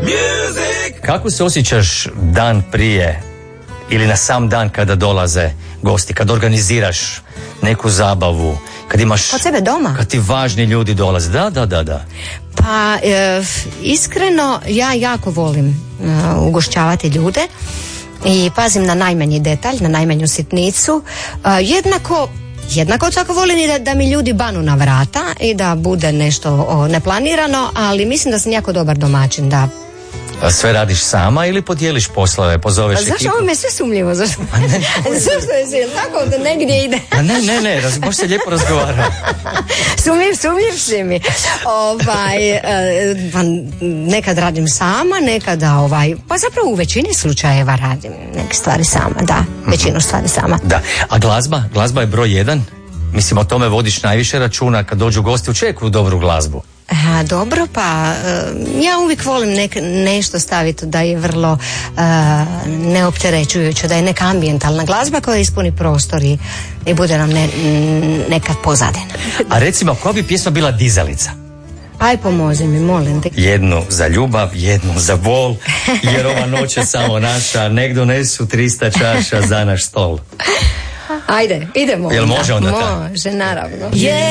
Kako se osjećaš dan prije ili na sam dan kada dolaze gosti, kad organiziraš neku zabavu, kad imaš... Kod sebe doma? Kad ti važni ljudi dolaze, da. Pa, iskreno, ja jako volim ugošćavati ljude i pazim na najmanji detalj, na najmanju sitnicu. Jednako tako volim i da mi ljudi banu na vrata i da bude nešto neplanirano, ali mislim da sam jako dobar domaćin, da. A sve radiš sama ili podijeliš poslove, pozoveš ekipu? Zašto ovo me sve sumljivo? Zašto je tako da negdje ide? Ne, baš se lijepo razgovara. Sumnjiv si mi. Nekad radim sama, nekada pa zapravo u većini slučajeva radim neke stvari sama, da, većinu stvari sama. Da, a glazba je broj 1? Mislim, o tome vodiš najviše računa kad dođu gosti, očekuju dobru glazbu. Dobro, pa ja uvijek volim nešto staviti da je vrlo neopterećujuće, da je neka ambijentalna glazba koja ispuni prostor i bude nam neka pozadina. A recimo, koja bi pjesma bila dizalica? Aj, pomozi mi, molim te. Jednu za ljubav, jednu za bol, jer ova noć je samo naša, nek donesu 300 čaša za naš stol. Ajde, idemo. Jel može onda Može, naravno.